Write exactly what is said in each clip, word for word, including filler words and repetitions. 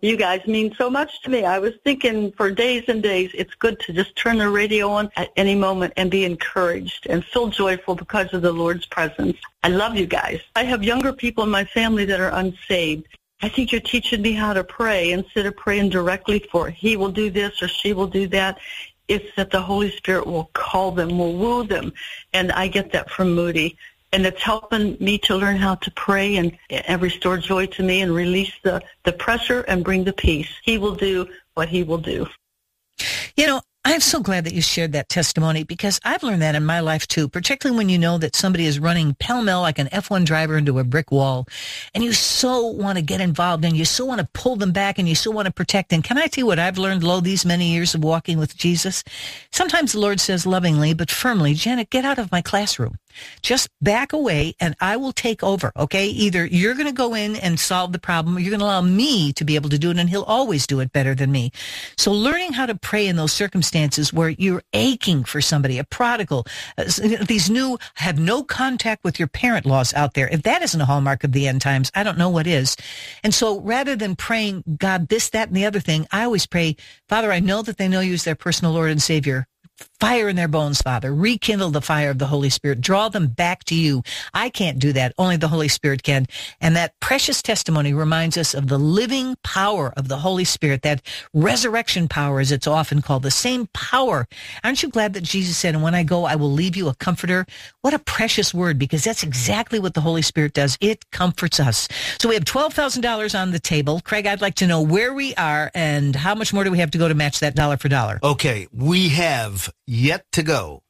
You guys mean so much to me. I was thinking for days and days, it's good to just turn the radio on at any moment and be encouraged and feel joyful because of the Lord's presence. I love you guys. I have younger people in my family that are unsaved. I think you're teaching me how to pray instead of praying directly for he will do this or she will do that. It's that the Holy Spirit will call them, will woo them. And I get that from Moody. And it's helping me to learn how to pray and, and restore joy to me and release the, the pressure and bring the peace. He will do what he will do. You know, I'm so glad that you shared that testimony because I've learned that in my life too, particularly when you know that somebody is running pell-mell like an F one driver into a brick wall and you so want to get involved and you so want to pull them back and you so want to protect. And can I tell you what I've learned, lo, these many years of walking with Jesus? Sometimes the Lord says lovingly but firmly, Janet, get out of my classroom. Just back away and I will take over, okay? Either you're going to go in and solve the problem or you're going to allow me to be able to do it, and he'll always do it better than me. So learning how to pray in those circumstances where you're aching for somebody, a prodigal, uh, these new have no contact with your parent laws out there. If that isn't a hallmark of the end times, I don't know what is. And so rather than praying, God, this, that, and the other thing, I always pray, Father, I know that they know you as their personal Lord and Savior. Fire in their bones, Father. Rekindle the fire of the Holy Spirit. Draw them back to you. I can't do that. Only the Holy Spirit can. And that precious testimony reminds us of the living power of the Holy Spirit, that resurrection power, as it's often called, the same power. Aren't you glad that Jesus said, and when I go, I will leave you a comforter? What a precious word, because that's exactly what the Holy Spirit does. It comforts us. So we have twelve thousand dollars on the table. Craig, I'd like to know where we are and how much more do we have to go to match that dollar for dollar? Okay, we have yet to go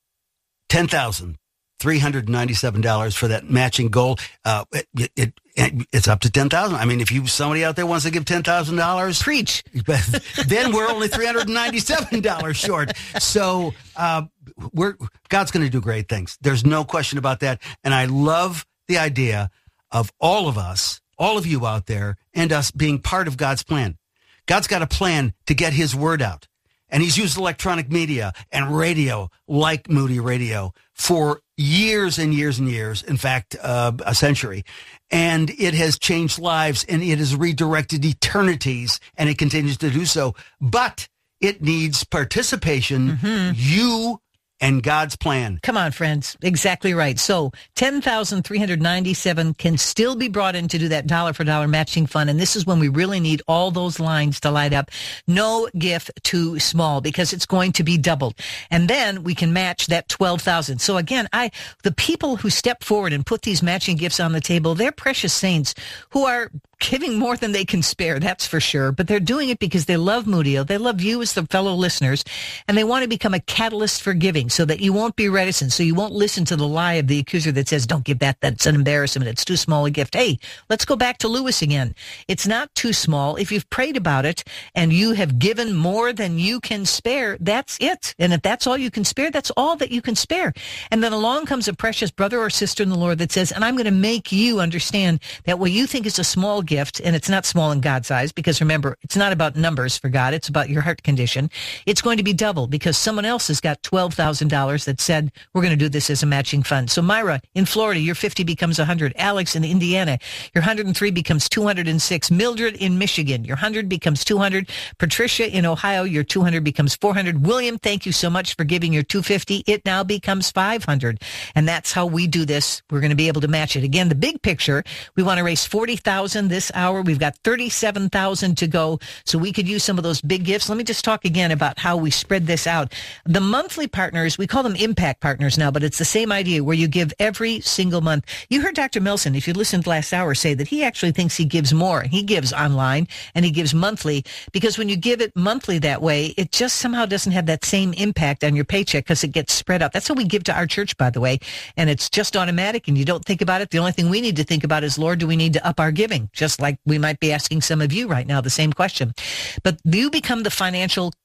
ten thousand three hundred ninety-seven dollars for that matching goal. Uh, it, it, it it's up to ten thousand dollars. I mean, if you somebody out there wants to give ten thousand dollars, preach. Then we're only three hundred ninety-seven dollars short. So uh, we're God's going to do great things. There's no question about that. And I love the idea of all of us, all of you out there, and us being part of God's plan. God's got a plan to get his word out. And he's used electronic media and radio, like Moody Radio, for years and years and years, in fact, uh, a century. And it has changed lives, and it has redirected eternities, and it continues to do so. But it needs participation, mm-hmm. you and God's plan. Come on, friends. Exactly right. So ten thousand three hundred ninety-seven can still be brought in to do that dollar for dollar matching fund. And this is when we really need all those lines to light up. No gift too small, because it's going to be doubled. And then we can match that twelve thousand. So again, I, the people who step forward and put these matching gifts on the table, they're precious saints who are giving more than they can spare, that's for sure. But they're doing it because they love Moodio. They love you as the fellow listeners, and they want to become a catalyst for giving so that you won't be reticent, so you won't listen to the lie of the accuser that says, don't give that, that's an embarrassment, it's too small a gift. Hey, let's go back to Lewis again. It's not too small. If you've prayed about it and you have given more than you can spare, that's it. And if that's all you can spare, that's all that you can spare. And then along comes a precious brother or sister in the Lord that says, and I'm going to make you understand that what you think is a small gift, and it's not small in God's eyes, because remember, it's not about numbers for God, it's about your heart condition. It's going to be double because someone else has got twelve thousand dollars that said, we're going to do this as a matching fund. So Myra, in Florida, your fifty becomes one hundred. Alex in Indiana, your one hundred three becomes two hundred six. Mildred in Michigan, your one hundred becomes two hundred. Patricia in Ohio, your two hundred becomes four hundred. William, thank you so much for giving your two hundred fifty. It now becomes five hundred. And that's how we do this. We're going to be able to match it. Again, the big picture, we want to raise forty thousand this hour. We've got thirty-seven thousand to go, so we could use some of those big gifts. Let me just talk again about how we spread this out. The monthly partners, we call them impact partners now, but it's the same idea where you give every single month. You heard Doctor Melson, if you listened last hour, say that he actually thinks he gives more. He gives online and he gives monthly, because when you give it monthly that way, it just somehow doesn't have that same impact on your paycheck because it gets spread out. That's how we give to our church, by the way, and it's just automatic and you don't think about it. The only thing we need to think about is, Lord, do we need to up our giving? Just like we might be asking some of you right now the same question. But you become the financial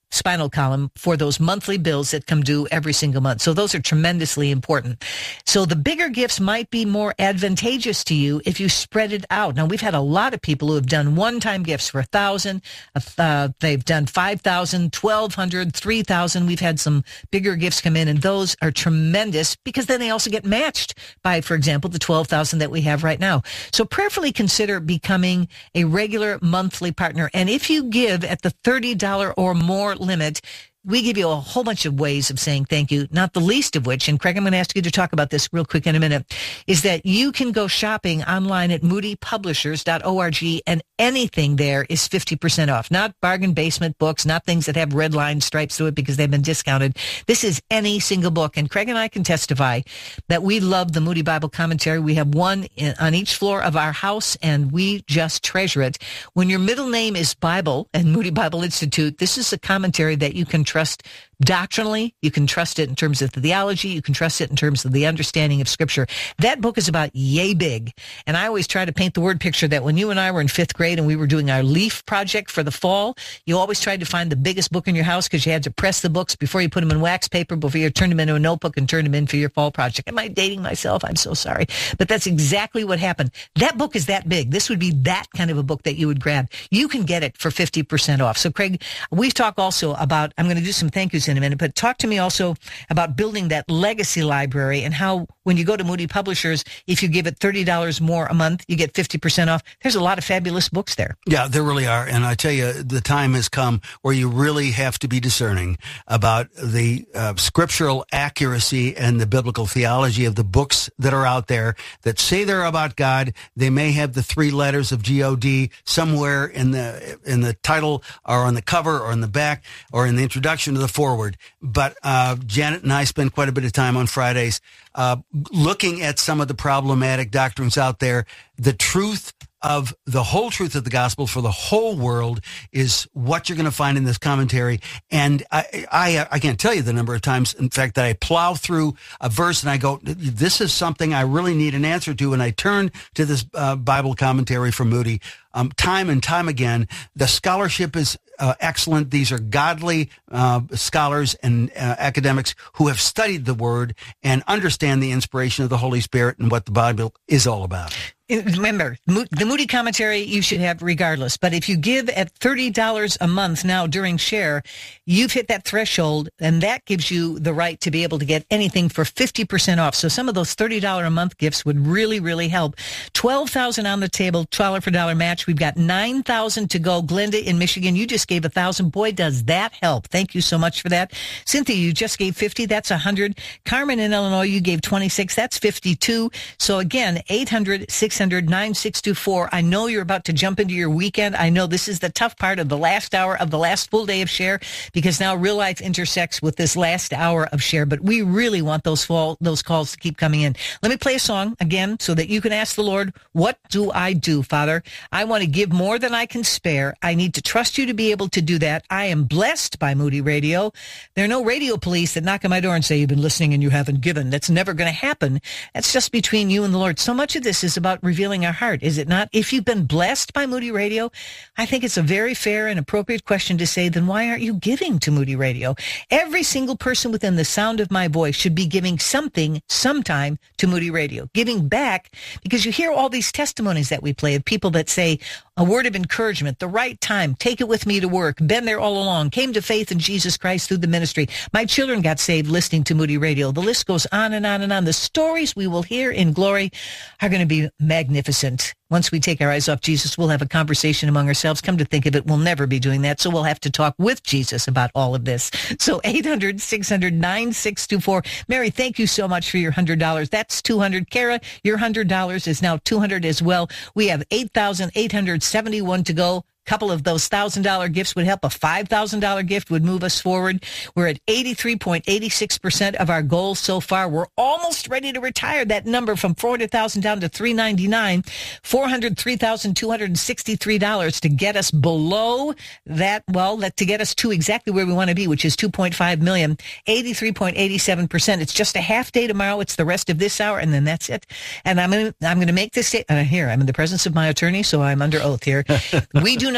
spinal column for those monthly bills that come due every single month. So those are tremendously important. So the bigger gifts might be more advantageous to you if you spread it out. Now, we've had a lot of people who have done one-time gifts for a thousand. Uh, they've done five thousand, twelve hundred, three thousand. We've had some bigger gifts come in, and those are tremendous because then they also get matched by, for example, the twelve thousand that we have right now. So prayerfully consider becoming a regular monthly partner. And if you give at the thirty dollars or more limit, we give you a whole bunch of ways of saying thank you, not the least of which, and Craig, I'm going to ask you to talk about this real quick in a minute, is that you can go shopping online at moody publishers dot org, and anything there is fifty percent off. Not bargain basement books, not things that have red line stripes through it because they've been discounted. This is any single book, and Craig and I can testify that we love the Moody Bible Commentary. We have one in, on each floor of our house, and we just treasure it. When your middle name is Bible and Moody Bible Institute, this is a commentary that you can trust doctrinally. You can trust it in terms of the theology. You can trust it in terms of the understanding of Scripture. That book is about yay big. And I always try to paint the word picture that when you and I were in fifth grade and we were doing our leaf project for the fall, you always tried to find the biggest book in your house because you had to press the books before you put them in wax paper, before you turned them into a notebook and turned them in for your fall project. Am I dating myself? I'm so sorry. But that's exactly what happened. That book is that big. This would be that kind of a book that you would grab. You can get it for fifty percent off. So Craig, we talk also about, I'm going to do some thank yous in a minute, but talk to me also about building that legacy library and how when you go to Moody Publishers, if you give it thirty dollars more a month, you get fifty percent off. There's a lot of fabulous books there. Yeah, there really are. And I tell you, the time has come where you really have to be discerning about the uh, scriptural accuracy and the biblical theology of the books that are out there that say they're about God. They may have the three letters of G O D somewhere in the in the title or on the cover or in the back or in the introduction to the forward. But uh, Janet and I spend quite a bit of time on Fridays uh, looking at some of the problematic doctrines out there. The truth of the whole truth of the gospel for the whole world is what you're going to find in this commentary. And I, I, I can't tell you the number of times, in fact, that I plow through a verse and I go, this is something I really need an answer to. And I turn to this uh, Bible commentary from Moody um, time and time again. The scholarship is uh, excellent. These are godly uh, scholars and uh, academics who have studied the Word and understand the inspiration of the Holy Spirit and what the Bible is all about. Remember, the Moody Commentary you should have regardless. But if you give at thirty dollars a month now during Share, you've hit that threshold, and that gives you the right to be able to get anything for fifty percent off. So some of those thirty dollars a month gifts would really, really help. twelve thousand dollars on the table, dollar for dollar match. We've got nine thousand dollars to go. Glenda in Michigan, you just gave one thousand dollars. Boy, does that help. Thank you so much for that. Cynthia, you just gave fifty dollars. That's one hundred dollars. Carmen in Illinois, you gave twenty-six dollars. That's fifty-two dollars. So again, eight hundred, six hundred, nine six two four. I know you're about to jump into your weekend. I know this is the tough part of the last hour of the last full day of Share because now real life intersects with this last hour of Share, but we really want those fall, those calls to keep coming in. Let me play a song again so that you can ask the Lord, what do I do, Father? I want to give more than I can spare. I need to trust you to be able to do that. I am blessed by Moody Radio. There are no radio police that knock on my door and say, you've been listening and you haven't given. That's never going to happen. That's just between you and the Lord. So much of this is about revealing our heart, is it not? If you've been blessed by Moody Radio, I think it's a very fair and appropriate question to say, then why aren't you giving to Moody Radio? Every single person within the sound of my voice should be giving something sometime to Moody Radio, giving back, because you hear all these testimonies that we play of people that say a word of encouragement, the right time, take it with me to work, been there all along, came to faith in Jesus Christ through the ministry. My children got saved listening to Moody Radio. The list goes on and on and on. The stories we will hear in glory are going to be magnificent. Once we take our eyes off Jesus, we'll have a conversation among ourselves. Come to think of it, we'll never be doing that. So we'll have to talk with Jesus about all of this. So eight hundred, six hundred, nine six two four. Mary, thank you so much for your one hundred dollars. That's two hundred. Kara, your one hundred dollars is now two hundred as well. We have eight thousand eight hundred seventy-one to go. Couple of those one thousand dollars gifts would help. A five thousand dollars gift would move us forward. We're at eighty-three point eight six percent of our goal so far. We're almost ready to retire that number from four hundred thousand dollars down to three hundred ninety-nine dollars. four hundred three thousand two hundred sixty-three dollars to get us below that, well, that to get us to exactly where we want to be, which is two point five million dollars. eighty-three point eight seven percent. It's just a half day tomorrow. It's the rest of this hour, and then that's it. And I'm going to, I'm going to make this, uh, here, I'm in the presence of my attorney, so I'm under oath here. We do not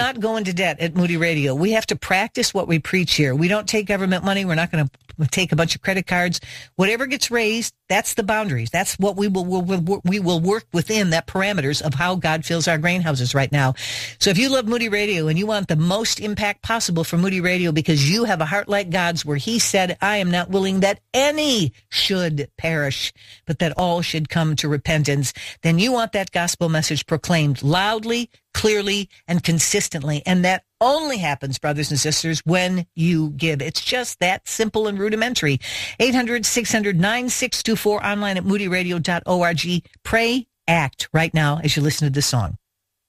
not go into debt at Moody Radio. We have to practice what we preach here. We don't take government money. We're not going to take a bunch of credit cards. Whatever gets raised, that's the boundaries. That's what we will, will we will work within that parameters of how God fills our grain houses right now. So if you love Moody Radio and you want the most impact possible for Moody Radio because you have a heart like God's where he said, I am not willing that any should perish, but that all should come to repentance, then you want that gospel message proclaimed loudly, clearly, and consistently. And that only happens, brothers and sisters, when you give. It's just that simple and rudimentary. eight hundred, six hundred, nine six two four, online at moody radio dot org. Pray, act right now as you listen to this song.